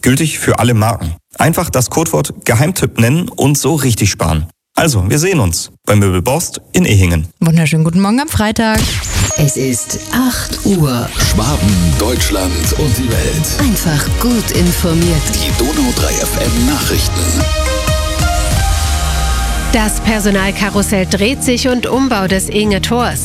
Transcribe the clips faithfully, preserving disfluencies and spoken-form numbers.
Gültig für alle Marken. Einfach das Codewort Geheimtipp nennen und so richtig sparen. Also, wir sehen uns bei Möbel Borst in Ehingen. Wunderschönen guten Morgen am Freitag. Es ist acht Uhr. Schwaben, Deutschland und die Welt. Einfach gut informiert. Die Donau drei F M Nachrichten. Das Personalkarussell dreht sich und Umbau des Inge Tors.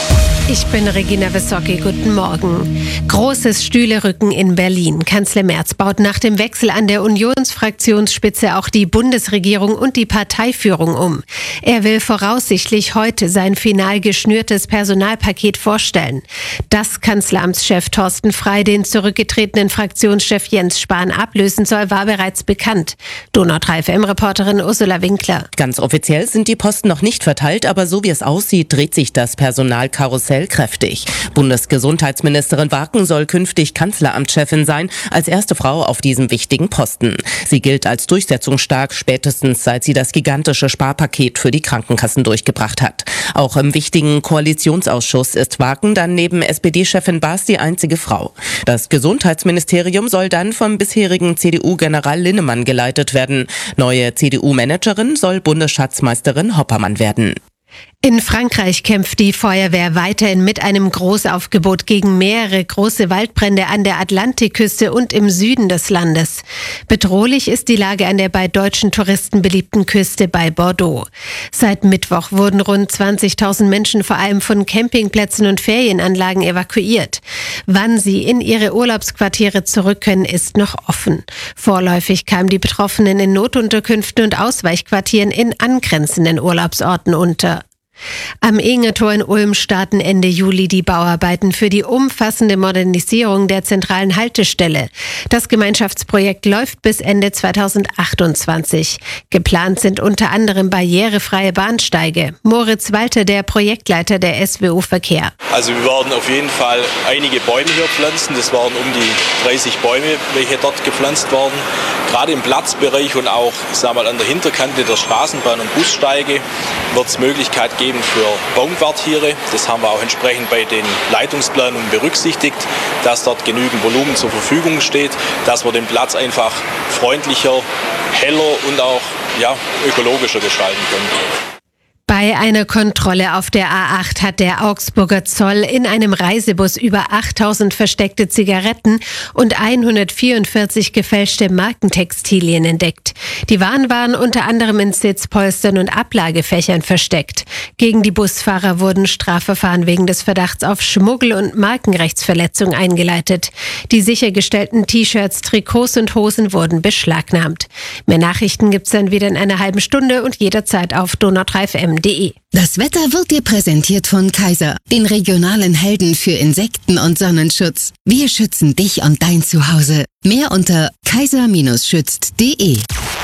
Ich bin Regina Wissocki, guten Morgen. Großes Stühlerücken in Berlin. Kanzler Merz baut nach dem Wechsel an der Unionsfraktionsspitze auch die Bundesregierung und die Parteiführung um. Er will voraussichtlich heute sein final geschnürtes Personalpaket vorstellen. Dass Kanzleramtschef Thorsten Frey den zurückgetretenen Fraktionschef Jens Spahn ablösen soll, war bereits bekannt. Donau drei F M-Reporterin Ursula Winkler. Ganz offiziell sind die Posten noch nicht verteilt, aber so wie es aussieht, dreht sich das Personalkarussell kräftig. Bundesgesundheitsministerin Waken soll künftig Kanzleramtschefin sein, als erste Frau auf diesem wichtigen Posten. Sie gilt als durchsetzungsstark, spätestens seit sie das gigantische Sparpaket für die Krankenkassen durchgebracht hat. Auch im wichtigen Koalitionsausschuss ist Waken dann neben S P D-Chefin Baas die einzige Frau. Das Gesundheitsministerium soll dann vom bisherigen C D U-General Linnemann geleitet werden. Neue C D U-Managerin soll Bundesschatzmeisterin Hoppermann werden. In Frankreich kämpft die Feuerwehr weiterhin mit einem Großaufgebot gegen mehrere große Waldbrände an der Atlantikküste und im Süden des Landes. Bedrohlich ist die Lage an der bei deutschen Touristen beliebten Küste bei Bordeaux. Seit Mittwoch wurden rund zwanzigtausend Menschen vor allem von Campingplätzen und Ferienanlagen evakuiert. Wann sie in ihre Urlaubsquartiere zurück können, ist noch offen. Vorläufig kamen die Betroffenen in Notunterkünften und Ausweichquartieren in angrenzenden Urlaubsorten unter. Am Inge-Tor in Ulm starten Ende Juli die Bauarbeiten für die umfassende Modernisierung der zentralen Haltestelle. Das Gemeinschaftsprojekt läuft bis Ende zweitausendachtundzwanzig. Geplant sind unter anderem barrierefreie Bahnsteige. Moritz Walter, der Projektleiter der S W U Verkehr. Also wir werden auf jeden Fall einige Bäume hier pflanzen. Das waren um die dreißig Bäume, welche dort gepflanzt werden. Gerade im Platzbereich und auch, ich sag mal, an der Hinterkante der Straßenbahn- und Bussteige wird es Möglichkeit geben für Baumquartiere. Das haben wir auch entsprechend bei den Leitungsplanungen berücksichtigt, dass dort genügend Volumen zur Verfügung steht, dass wir den Platz einfach freundlicher, heller und auch ja, ökologischer gestalten können. Bei einer Kontrolle auf der A acht hat der Augsburger Zoll in einem Reisebus über achttausend versteckte Zigaretten und hundertvierundvierzig gefälschte Markentextilien entdeckt. Die Waren waren unter anderem in Sitzpolstern und Ablagefächern versteckt. Gegen die Busfahrer wurden Strafverfahren wegen des Verdachts auf Schmuggel und Markenrechtsverletzung eingeleitet. Die sichergestellten T-Shirts, Trikots und Hosen wurden beschlagnahmt. Mehr Nachrichten gibt's dann wieder in einer halben Stunde und jederzeit auf donau drei F M punkt de. Das Wetter wird dir präsentiert von Kaiser, den regionalen Helden für Insekten- und Sonnenschutz. Wir schützen dich und dein Zuhause. Mehr unter kaiser schützt punkt de.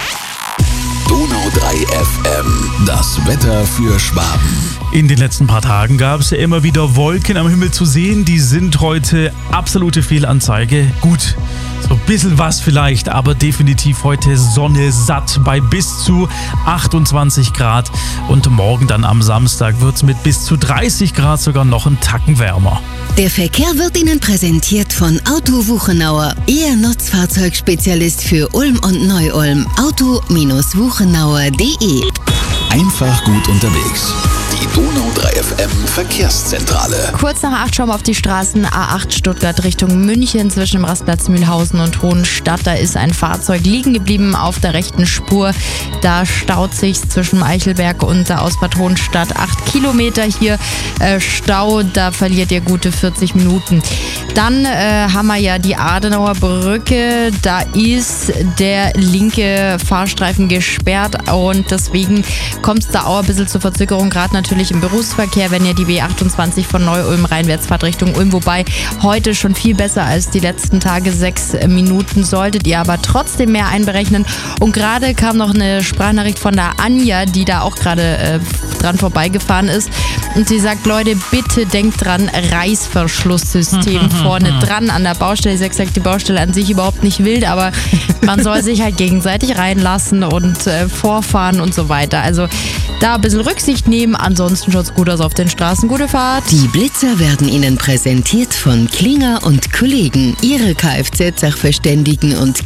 Donau drei F M, das Wetter für Schwaben. In den letzten paar Tagen gab es ja immer wieder Wolken am Himmel zu sehen. Die sind heute absolute Fehlanzeige. Gut, so ein bisschen was vielleicht, aber definitiv heute Sonne satt bei bis zu achtundzwanzig Grad. Und morgen dann am Samstag wird es mit bis zu dreißig Grad sogar noch einen Tacken wärmer. Der Verkehr wird Ihnen präsentiert von Auto Wuchenauer, Ihr Nutzfahrzeugspezialist für Ulm und Neu-Ulm. auto wuchenauer punkt de. Einfach gut unterwegs. Die Donau drei F M Verkehrszentrale. Kurz nach acht schauen wir auf die Straßen A acht Stuttgart Richtung München zwischen dem Rastplatz Mühlhausen und Hohenstadt. Da ist ein Fahrzeug liegen geblieben auf der rechten Spur. Da staut sich zwischen Eichelberg und der Ausfahrt Hohenstadt acht Kilometer hier äh, Stau. Da verliert ihr gute vierzig Minuten. Dann äh, haben wir ja die Adenauer Brücke. Da ist der linke Fahrstreifen gesperrt und deswegen kommt es da auch ein bisschen zur Verzögerung, gerade natürlich im Berufsverkehr, wenn ihr die B achtundzwanzig von Neu-Ulm reinwärts fahrt Richtung Ulm. Wobei heute schon viel besser als die letzten Tage, sechs Minuten, solltet ihr aber trotzdem mehr einberechnen. Und gerade kam noch eine Sprachnachricht von der Anja, die da auch gerade äh, dran vorbeigefahren ist. Und sie sagt, Leute, bitte denkt dran, Reißverschlusssystem vorne dran an der Baustelle. Sie hat gesagt, die Baustelle an sich überhaupt nicht wild, aber man soll sich halt gegenseitig reinlassen und äh, vorfahren und so weiter. Also da ein bisschen Rücksicht nehmen. Ansonsten schaut's gut aus auf den Straßen. Gute Fahrt. Die Blitzer werden Ihnen präsentiert von Klinger und Kollegen. Ihre Kfz-Sachverständigen und